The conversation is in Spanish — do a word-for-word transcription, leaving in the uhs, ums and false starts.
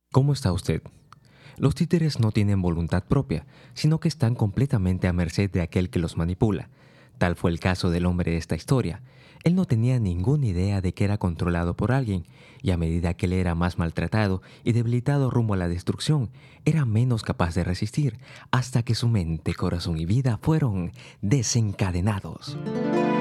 ¿Cómo está usted? Los títeres no tienen voluntad propia, sino que están completamente a merced de aquel que los manipula. Tal fue el caso del hombre de esta historia. Él no tenía ninguna idea de que era controlado por alguien, y a medida que él era más maltratado y debilitado rumbo a la destrucción, era menos capaz de resistir, hasta que su mente, corazón y vida fueron desencadenados.